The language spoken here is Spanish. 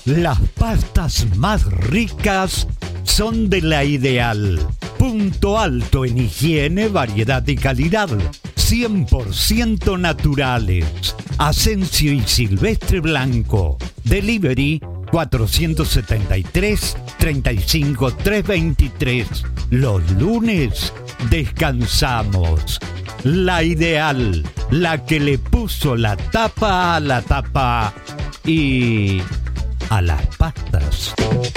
Las pastas más ricas son de La Ideal. Punto alto en higiene, variedad y calidad. 100% naturales. Asensio y Silvestre Blanco. Delivery 473 35 323. Los lunes descansamos. La Ideal, la que le puso la tapa a la tapa y a las pastas.